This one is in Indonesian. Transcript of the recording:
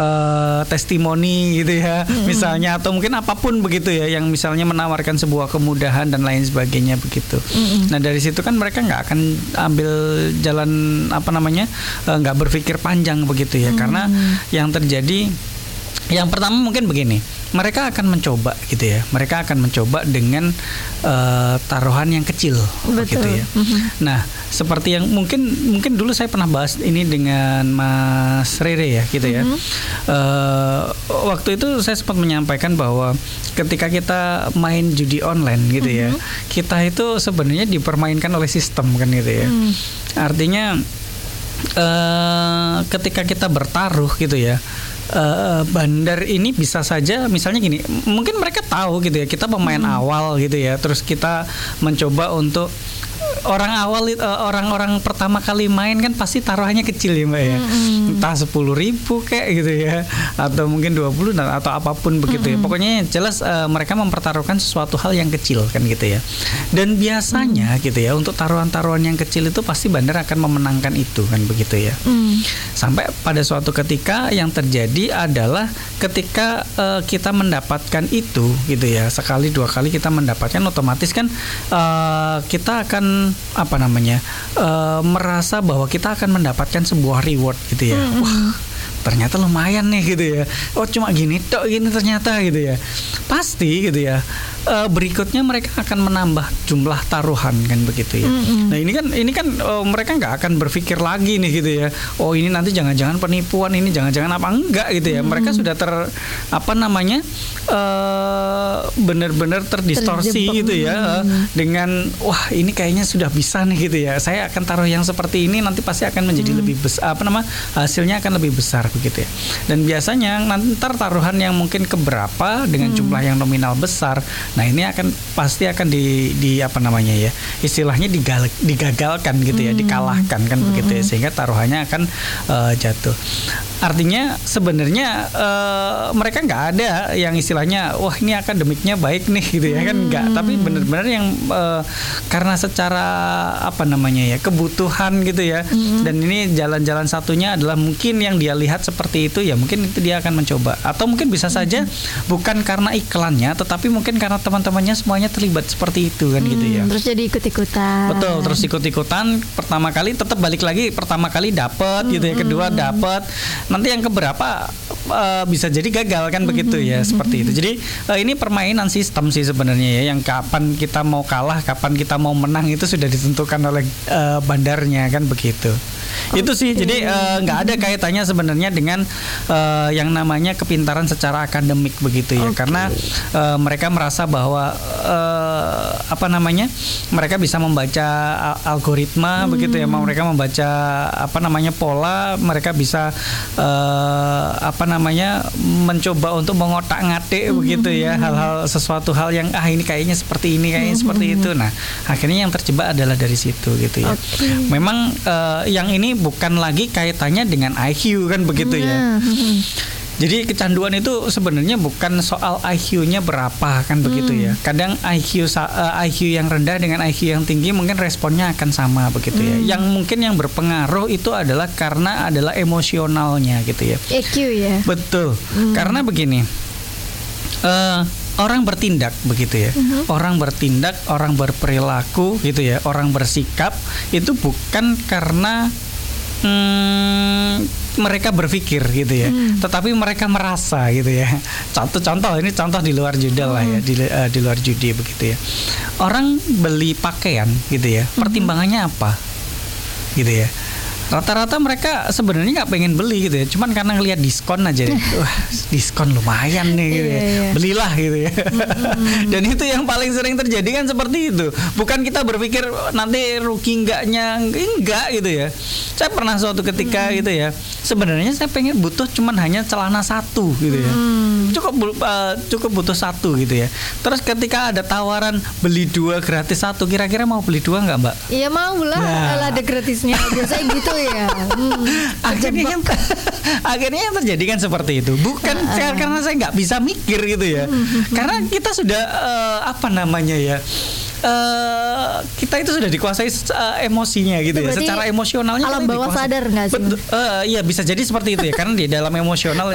testimoni gitu ya, misalnya, atau mungkin apapun begitu ya, yang misalnya menawarkan sebuah kemudahan dan lain sebagainya begitu. Nah dari situ kan mereka nggak akan ambil jalan nggak berpikir panjang begitu ya, karena yang terjadi, yang pertama mungkin begini, mereka akan mencoba gitu ya, mereka akan mencoba dengan taruhan yang kecil. Begitu ya. Nah seperti yang mungkin dulu saya pernah bahas ini dengan Mas Rere ya gitu ya. Waktu itu saya sempat menyampaikan bahwa ketika kita main judi online gitu ya, kita itu sebenarnya dipermainkan oleh sistem kan gitu ya. Artinya ketika kita bertaruh gitu ya, bandar ini bisa saja misalnya gini, mungkin mereka tahu gitu ya, kita pemain awal gitu ya, terus kita mencoba untuk orang-orang pertama kali main kan pasti taruhannya kecil ya Mbak ya, entah 10.000 kayak gitu ya, atau mungkin 20 atau apapun begitu ya. Pokoknya jelas mereka mempertaruhkan sesuatu hal yang kecil kan gitu ya. Dan biasanya gitu ya, untuk taruhan-taruhan yang kecil itu pasti bandar akan memenangkan itu kan begitu ya. Sampai pada suatu ketika yang terjadi adalah ketika kita mendapatkan itu gitu ya, sekali dua kali kita mendapatkan, otomatis kan kita akan merasa bahwa kita akan mendapatkan sebuah reward gitu ya. Wah, ternyata lumayan nih gitu ya. Oh cuma gini ternyata gitu ya. Pasti gitu ya. Berikutnya mereka akan menambah jumlah taruhan kan begitu ya. Nah ini kan mereka nggak akan berpikir lagi nih gitu ya. Oh ini nanti jangan-jangan penipuan, ini jangan-jangan apa enggak gitu ya. Mereka sudah benar-benar terdistorsi gitu ya, dengan wah ini kayaknya sudah bisa nih gitu ya. Saya akan taruh yang seperti ini, nanti pasti akan menjadi lebih besar, hasilnya akan lebih besar begitu ya. Dan biasanya nanti taruhan yang mungkin keberapa dengan jumlah yang nominal besar, nah ini pasti akan istilahnya digagalkan gitu ya, dikalahkan kan begitu ya, sehingga taruhannya akan jatuh. Artinya sebenarnya mereka nggak ada yang istilahnya wah ini akademiknya baik nih gitu ya, kan nggak, tapi benar-benar yang karena secara kebutuhan gitu ya, dan ini jalan-jalan satunya adalah mungkin yang dia lihat seperti itu ya, mungkin itu dia akan mencoba, atau mungkin bisa saja bukan karena iklannya, tetapi mungkin karena teman-temannya semuanya terlibat seperti itu kan gitu ya. Terus jadi ikut-ikutan. Betul, terus ikut-ikutan. Pertama kali tetap balik lagi, pertama kali dapat gitu ya, kedua dapat, nanti yang keberapa bisa jadi gagal kan begitu ya, seperti itu. Jadi ini permainan sistem sih sebenarnya ya, yang kapan kita mau kalah, kapan kita mau menang itu sudah ditentukan oleh bandarnya kan begitu. Itu sih, jadi nggak ada kaitannya sebenarnya dengan yang namanya kepintaran secara akademik begitu ya, karena mereka merasa bahwa mereka bisa membaca algoritma begitu ya, mereka membaca pola, mereka bisa mencoba untuk mengotak-ngatik begitu ya, sesuatu hal yang ini kayaknya seperti ini, kayaknya seperti itu. Nah akhirnya yang terjebak adalah dari situ gitu ya. Memang yang ini bukan lagi kaitannya dengan IQ kan begitu ya. Jadi kecanduan itu sebenarnya bukan soal IQ-nya berapa kan begitu ya. Kadang IQ yang rendah dengan IQ yang tinggi mungkin responnya akan sama begitu ya. Yang mungkin yang berpengaruh itu adalah karena adalah emosionalnya gitu ya. EQ ya. Betul. Karena begini. Orang bertindak begitu ya, orang bertindak, orang berperilaku gitu ya, orang bersikap itu bukan karena mereka berpikir gitu ya, tetapi mereka merasa gitu ya. Contoh di luar judi lah ya, di luar judi begitu ya. Orang beli pakaian gitu ya, pertimbangannya apa gitu ya. Rata-rata mereka sebenarnya nggak pengen beli gitu ya, cuman karena ngelihat diskon aja, wah diskon lumayan nih gitu ya, belilah gitu ya. Dan itu yang paling sering terjadi kan seperti itu. Bukan kita berpikir nanti rugi enggak gitu ya. Saya pernah suatu ketika gitu ya, sebenarnya saya butuh cuman hanya celana satu gitu ya, cukup butuh satu gitu ya. Terus ketika ada tawaran beli 2 gratis 1, kira-kira mau beli 2 nggak Mbak? Iya mau lah, ada gratisnya biasanya gitu ya. Akhirnya yang terjadi kan seperti itu. Bukan karena saya nggak bisa mikir gitu ya. Karena kita sudah kita itu sudah dikuasai emosinya gitu ya. Secara emosionalnya alam bawah sadar nggak sih? Iya bisa jadi seperti itu ya, karena di dalam emosional